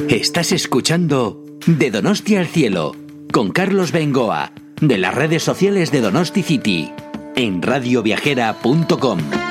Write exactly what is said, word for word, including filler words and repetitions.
Estás escuchando De Donosti al Cielo con Carlos Bengoa de las redes sociales de Donosti City en radioviajera punto com.